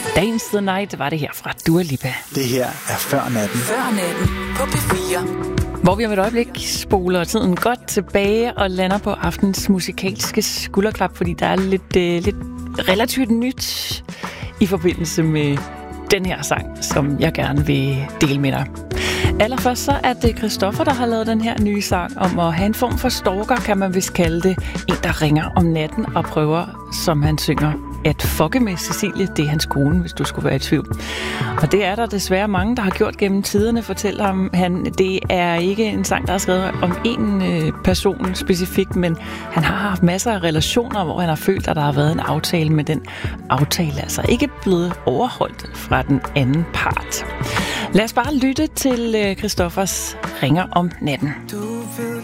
Dance the Night var det her fra Dua Lipa. Det her er Før Natten. Før Natten på P4. Hvor vi om et øjeblik spoler tiden godt tilbage og lander på aftens musikalske skulderklap, fordi der er lidt relativt nyt i forbindelse med den her sang, som jeg gerne vil dele med dig. Allerførst så er det Christoffer, der har lavet den her nye sang om at have en form for stalker, kan man vist kalde det. En, der ringer om natten og prøver, som han synger, at fucke med Cecilie. Det er hans kone, hvis du skulle være i tvivl. Og det er der desværre mange, der har gjort gennem tiderne, fortæller han. Det er ikke en sang, der er skrevet om en person specifikt, men han har haft masser af relationer, hvor han har følt, at der har været en aftale, men den aftale er altså ikke blevet overholdt fra den anden part. Lad os bare lytte til Christoffers Ringer om natten.